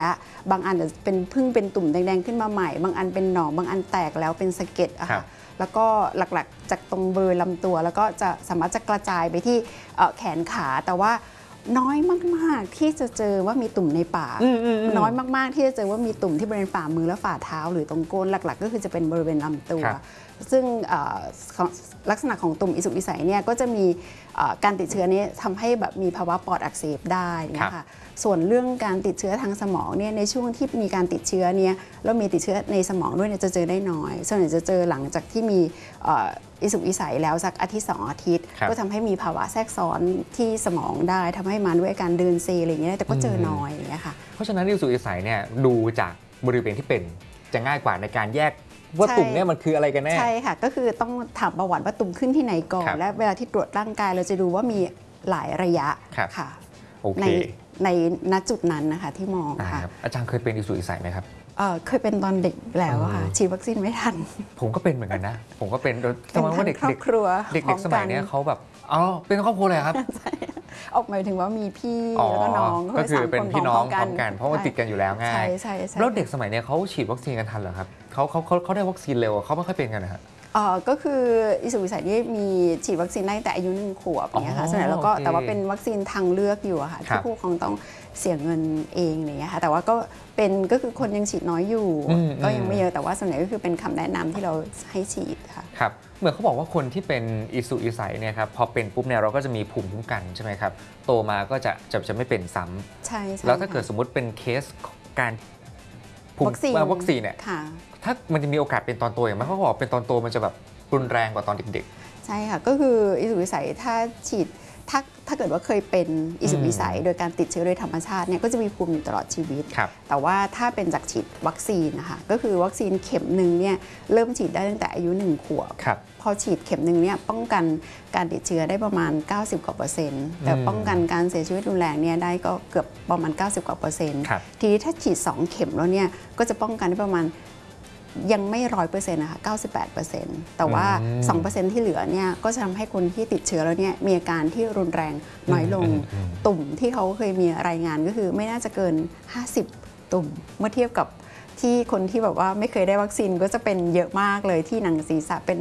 บางอันเป็นพึ่งเป็นตุ่มแดงๆขึ้นมาใหม่บางอันเป็นหนองบางอันแตกแล้วเป็นสะเก็ดอะค่ะแล้วก็หลักๆจากตรงบริเวณลำตัวแล้วก็จะสามารถจะกระจายไปที่แขนขาแต่ว่าน้อยมากๆที่จะเจอว่ามีตุ่มในปากน้อยมากๆที่จะเจอว่ามีตุ่มที่บริเวณฝ่ามือและฝ่าเท้าหรือตรงก้นหลักๆก็คือจะเป็นบริเวณลำตัวซึ่งลักษณะของตุ่มอิสุกอิสัยเนี่ยก็จะมีการติดเชื้อนี้ทำให้แบบมีภาวะปอดอักเสบได้นะคะส่วนเรื่องการติดเชื้อทางสมองเนี่ยในช่วงที่มีการติดเชื้อเนี่ยแล้วมีติดเชื้อในสมองด้วยจะเจอได้น้อยส่วนใหญ่จะเจอหลังจากที่มีอิสุกอิสัยแล้วสักอาทิตย์2 อาทิตย์ก็ทำให้มีภาวะแทรกซ้อนที่สมองได้ทำให้มาด้วยการเดินเซอะไรอย่างเงี้ยแต่ก็เจอน้อยอย่างเงี้ยค่ะเพราะฉะนั้นอิสุกอิสัยเนี่ยดูจากบริเวณที่เป็นจะง่ายกว่าในการแยกว่าตุ่มเนี่ยมันคืออะไรกันแน่ใช่ค่ะก็คือต้องถามประวัติว่าตุ่มขึ้นที่ไหนก่อนและเวลาที่ตรวจร่างกายเราจะดูว่ามีหลายระยะค่ะในณจุดนั้นนะคะที่มองค่ะอาจารย์เคยเป็นอิสุกอิสัยไหมครับเคยเป็นตอนเด็กแล้วค่ะฉีดวัคซีนไม่ทันผมก็เป็นเหมือนกันนะผมก็เป็นทำไมว่าเด็กสมัยนี้เขาแบบเป็นครอบครัวเลยครับออกหมายถึงว่ามีพี่แล้วก็น้องก็คือเป็นพี่น้องพร้อมกันเพราะว่าติดกันอยู่แล้วง่ายใช่แล้วเด็กสมัยนี้เขาฉีดวัคซีนกันทันเหรอครับเขาได้วัคซีนเร็วเขาไม่ค่อยเป็นกันนะฮะก็คืออิสุกอิสัยนี่มีฉีดวัคซีนได้แต่อายุ1 ขวบอย่างเงี้ยค่ะส่วนใหญ่แล้วก็แต่ว่าเป็นวัคซีนทางเลือกอยู่ค่ะที่ผู้ปกครองต้องเสียเงินเองอย่างเงี้ยค่ะแต่ว่าก็คือคนยังฉีดน้อยอยู่ก็ยังไม่เยอะแต่ว่าส่วนใหญ่ก็คือเป็นคำแนะนำที่เราให้ฉีดค่ะครับเหมือนเขาบอกว่าคนที่เป็นอิสุกอิสัยเนี่ยครับพอเป็นปุ๊บเนี่ยเราก็จะมีภูมิคุ้มกันใช่ไหมครับโตมาก็จะไม่เป็นซ้ำใช่แล้วถ้าเกิดสมมุติเป็นเคสการวัคซีนเนี่ยถ้ามันจะมีโอกาสเป็นตอนโตอย่างไรเขาบอกเป็นตอนโตมันจะแบบรุนแรงกว่าตอนเด็กๆใช่ค่ะก็คืออิสุกอิสัยถ้าฉีดถ้าเกิดว่าเคยเป็นอิสุกอิสัยโดยการติดเชื้อโดยธรรมชาติเนี่ยก็จะมีภูมิอยู่ตลอดชีวิตแต่ว่าถ้าเป็นจากฉีดวัคซีนนะคะก็คือวัคซีนเข็มหนึ่งเนี่ยเริ่มฉีดได้ตั้งแต่อายุ1 ขวบพอฉีดเข็มหนึ่งเนี่ยป้องกันการติดเชื้อได้ประมาณ90 กว่า%แต่ป้องกันการเสียชีวิตรุนแรงเนี่ยได้ก็เกือบประมาณ90 กว่า%ทีนี้ถ้าฉีด2 เข็มแล้วเนี่ยก็จะป้องกันได้ประมาณยังไม่100%นะคะ98%แต่ว่า 2% ที่เหลือเนี่ยก็จะทำให้คนที่ติดเชื้อแล้วเนี่ยมีอาการที่รุนแรงน้อยลงตุ่มที่เขาเคยมีรายงานก็คือไม่น่าจะเกิน50 ตุ่มเมื่อเทียบกับที่คนที่แบบว่าไม่เคยได้วัคซีนก็จะเป็นเยอะมากเลยที่หนังศีรษะเป็น